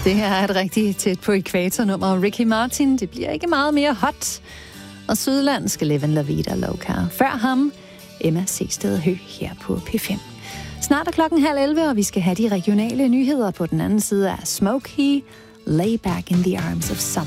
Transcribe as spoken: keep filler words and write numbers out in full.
Det her er et rigtig tæt på ekvatornummer. Ricky Martin, det bliver ikke meget mere hot. Og Sydland skal leve en la vida loca. Før ham, Emma Seested Høgh her på P fem. Snart er klokken halv elleve, og vi skal have de regionale nyheder på den anden side af Smokey. Lay back in the arms of summer.